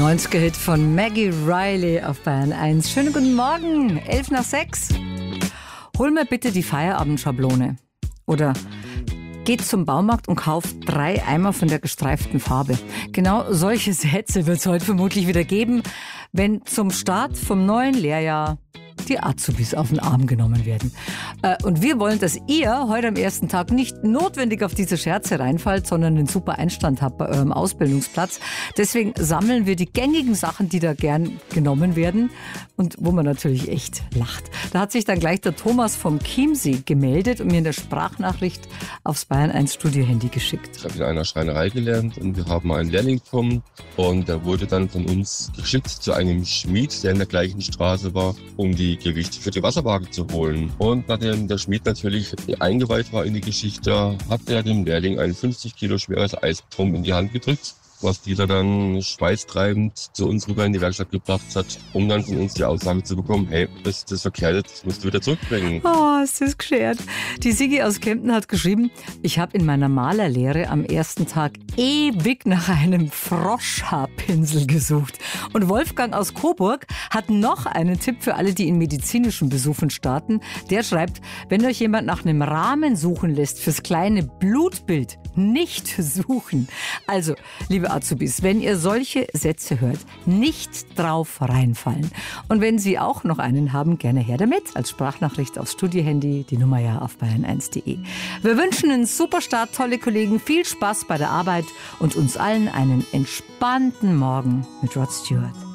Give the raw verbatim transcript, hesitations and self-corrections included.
neunziger-Hit von Maggie Riley auf Bayern eins. Schönen guten Morgen, elf nach sechs. Hol mir bitte die Feierabendschablone. Oder geht zum Baumarkt und kauft drei Eimer von der gestreiften Farbe. Genau solche Sätze wird es heute vermutlich wieder geben, wenn zum Start vom neuen Lehrjahr die Azubis auf den Arm genommen werden. Und wir wollen, dass ihr heute am ersten Tag nicht notwendig auf diese Scherze reinfallt, sondern einen super Einstand habt bei eurem Ausbildungsplatz. Deswegen sammeln wir die gängigen Sachen, die da gern genommen werden und wo man natürlich echt lacht. Da hat sich dann gleich der Thomas vom Chiemsee gemeldet und mir eine Sprachnachricht aufs Bayern eins Studio-Handy geschickt. Ich habe in einer Schreinerei gelernt und wir haben einen Lehrling bekommen und der wurde dann von uns geschickt zu einem Schmied, der in der gleichen Straße war, um die Gewichte für die Wasserwaage zu holen. Und nachdem der Schmied natürlich eingeweiht war in die Geschichte, hat er dem Lehrling ein fünfzig Kilo schweres Eisbrumm in die Hand gedrückt, was dieser dann schweißtreibend zu uns rüber in die Werkstatt gebracht hat, um dann von uns die Aussage zu bekommen, hey, das ist das verkehrt, das musst du wieder zurückbringen. Oh, ist das geschert. Die Sigi aus Kempten hat geschrieben, ich habe in meiner Malerlehre am ersten Tag ewig nach einem Froschhaarpinsel gesucht. Und Wolfgang aus Coburg hat noch einen Tipp für alle, die in medizinischen Besuchen starten. Der schreibt, wenn euch jemand nach einem Rahmen suchen lässt fürs kleine Blutbild, nicht suchen. Also, liebe Azubis, wenn ihr solche Sätze hört, nicht drauf reinfallen. Und wenn Sie auch noch einen haben, gerne her damit. Als Sprachnachricht aufs Studiohandy, die Nummer ja auf bayern eins punkt de. Wir wünschen einen super Start, tolle Kollegen, viel Spaß bei der Arbeit und uns allen einen entspannten Morgen mit Rod Stewart.